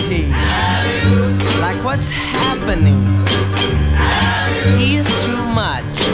key. Like what's happening? He is too much.